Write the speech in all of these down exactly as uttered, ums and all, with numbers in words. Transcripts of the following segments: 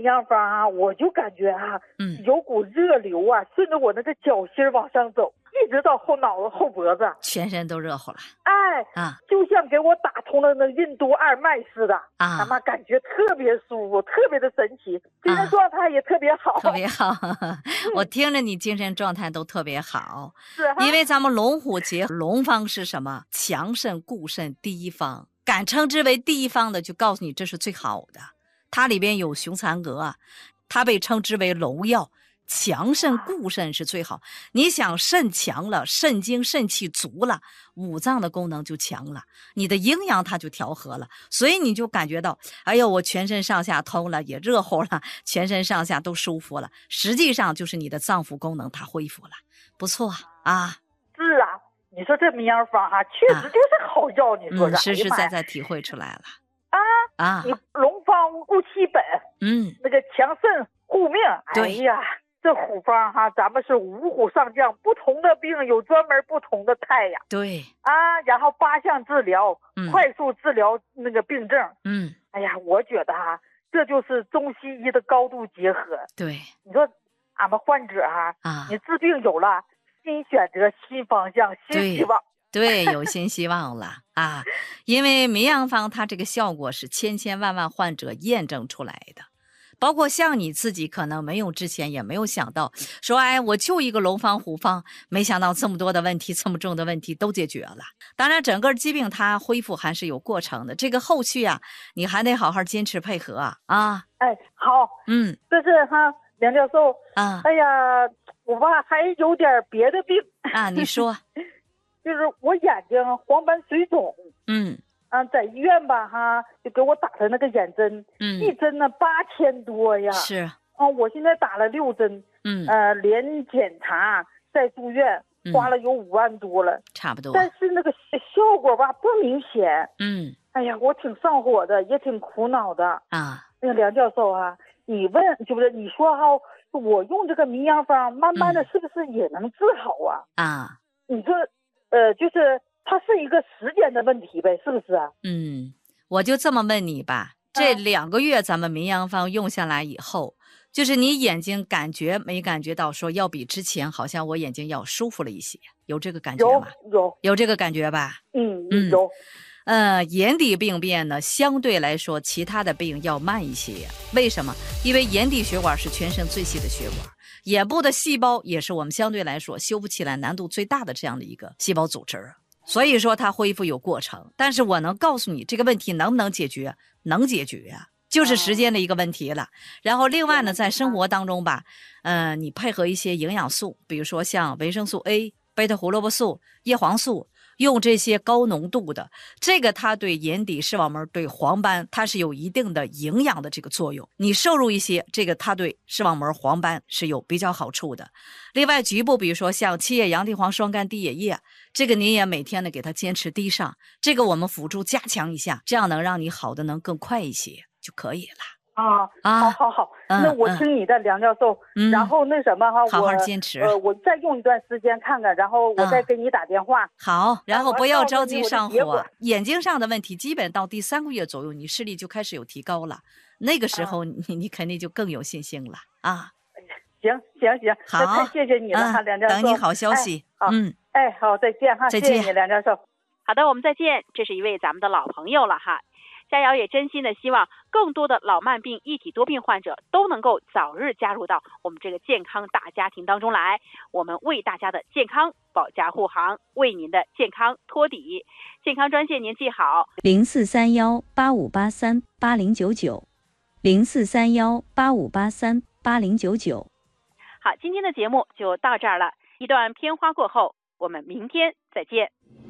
样方啊，我就感觉啊， 嗯， 有股热流啊，顺着我那个脚心往上走，一直到后脑子后脖子， 全身都热乎了。 哎， 啊， 就像给我打通了那印度二脉似的啊， 他妈感觉特别舒服，特别的神奇，精神状态也特别好， 啊、特别好。我听着你精神状态都特别好， 是因为咱们龙虎结合，龙方是什么？强肾固肾第一方，敢称之为第一方的，就告诉你这是最好的。它里边有雄蚕蛾，它被称之为龙药。强肾固肾是最好，你想肾强了，肾精肾气足了，五脏的功能就强了，你的营养它就调和了，所以你就感觉到，哎呦，我全身上下通了，也热乎了，全身上下都舒服了，实际上就是你的脏腑功能它恢复了，不错啊。 是啊，你说这名药方啊，确实就是好药，啊、你说这、嗯、实实在在体会出来了啊啊！ 你龙方固气本， 嗯， 那个强肾护命，哎呀。这虎方哈，咱们是五虎上将，不同的病有专门不同的态呀。 对啊，然后八项治疗， 嗯、 快速治疗那个病症。 嗯， 哎呀，我觉得哈，这就是中西医的高度结合。 对， 你说俺们患者哈， 啊， 你治病有了，新选择、新方向、新希望。 对，有新希望了啊！因为名药方它这个效果是千千万万患者验证出来的。包括像你自己可能没有之前也没有想到说，哎，我就一个龙方虎方，没想到这么多的问题，这么重的问题都解决了。当然整个疾病它恢复还是有过程的，这个后续啊你还得好好坚持配合啊啊！ 哎，好， 嗯， 这是哈梁教授啊， 哎呀，我吧还有点别的病啊，你说就是我眼睛黄斑水肿， 嗯啊，在医院吧哈，就给我打的那个眼针， 嗯， 一针呢八千多呀。 是啊，我现在打了六针， 嗯， 呃，连检查再住院，花了有五万多了， 嗯、差不多。 但是那个效果吧不明显。 嗯， 哎呀，我挺上火的，也挺苦恼的啊。 那个梁教授啊，你问就不是你说哈，我用这个名药方，慢慢的是不是也能治好啊？ 嗯、啊， 你说，呃，就是。它是一个时间的问题呗，是不是啊？ 嗯，我就这么问你吧，这两个月咱们名药方用下来以后，就是你眼睛感觉没感觉到说要比之前好像我眼睛要舒服了一些，有这个感觉吗？ 有有有这个感觉吧？ 嗯嗯有。 呃，眼底病变呢，相对来说其他的病要慢一些，为什么？因为眼底血管是全身最细的血管，眼部的细胞也是我们相对来说修复起来难度最大的这样的一个细胞组织。所以说它恢复有过程，但是我能告诉你这个问题能不能解决，能解决啊，就是时间的一个问题了。然后另外呢，在生活当中吧，呃，你配合一些营养素，比如说像维生素 A、贝塔胡萝卜素、叶黄素，用这些高浓度的，这个它对眼底视网膜、对黄斑，它是有一定的营养的这个作用。你摄入一些，这个它对视网膜、黄斑是有比较好处的。另外局部，比如说像七叶洋地黄双苷滴野叶，这个你也每天的给它坚持滴上，这个我们辅助加强一下，这样能让你好的能更快一些就可以了。 啊啊， 好好好， 嗯、 那我听你的梁教授， 嗯、 然后那什么哈， 好好坚持， 呃，我再用一段时间看看，然后我再给你打电话。 嗯、好，然后不要着急上火，眼睛上的问题基本到第三个月左右，你视力就开始有提高了，那个时候你、啊、你肯定就更有信心了啊。 行行行， 好， 太谢谢你了哈、嗯，梁教授。 等你好消息。 哎嗯， 哎，好，再见哈， 再见， 谢谢你，梁教授。 好的，我们再见。这是一位咱们的老朋友了哈。佳瑶也真心的希望更多的老慢病、一体多病患者都能够早日加入到我们这个健康大家庭当中来。我们为大家的健康保驾护航，为您的健康托底。健康专线您记好： 零四三幺八五八三八零九九，零四三幺八五八三八零九九。 好，今天的节目就到这儿了。一段片花过后，我们明天再见。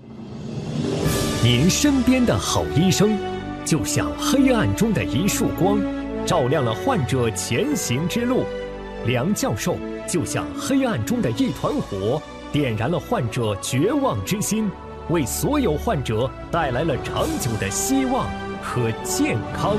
您身边的好医生，就像黑暗中的一束光，照亮了患者前行之路。梁教授就像黑暗中的一团火，点燃了患者绝望之心，为所有患者带来了长久的希望和健康。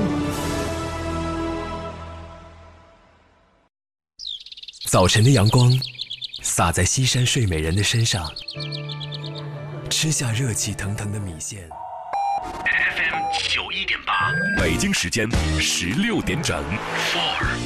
早晨的阳光洒在西山睡美人的身上，吃下热气腾腾的米线。 F M 九一点八，北京时间十六点整。Four。